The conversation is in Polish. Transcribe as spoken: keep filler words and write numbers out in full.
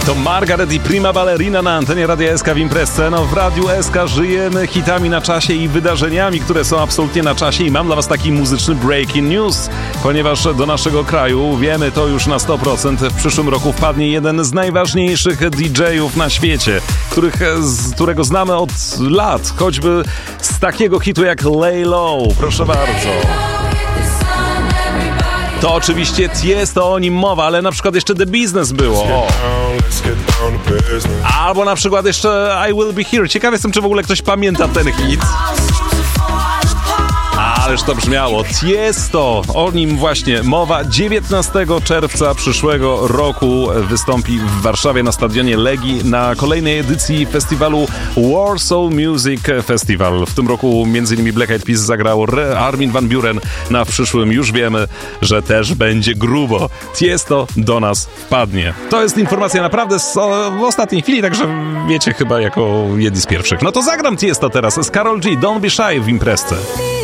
To Margaret i Prima Ballerina na antenie Radia S K w imprezce. No w Radiu S K żyjemy hitami na czasie i wydarzeniami, które są absolutnie na czasie i mam dla was taki muzyczny breaking news, ponieważ do naszego kraju, wiemy to już na sto procent, w przyszłym roku wpadnie jeden z najważniejszych D J-ów na świecie, których, z którego znamy od lat, choćby z takiego hitu jak Lay Low. Proszę bardzo. To oczywiście Tiesto, o nim mowa, ale na przykład jeszcze The Business było. O. Albo na przykład jeszcze I Will Be Here. Ciekawy jestem, czy w ogóle ktoś pamięta ten hit. Ależ to brzmiało. Tiesto, o nim właśnie mowa. dziewiętnastego czerwca przyszłego roku wystąpi w Warszawie na stadionie Legii na kolejnej edycji festiwalu Warsaw Music Festival. W tym roku między innymi Black Eyed Peas zagrał Armin van Buuren. Na w przyszłym już wiemy, że też będzie grubo. Tiesto do nas wpadnie. To jest informacja naprawdę z, o, w ostatniej chwili, także wiecie chyba jako jedni z pierwszych. No to zagram Tiesto teraz z Karol G. Don't Be Shy w imprezce.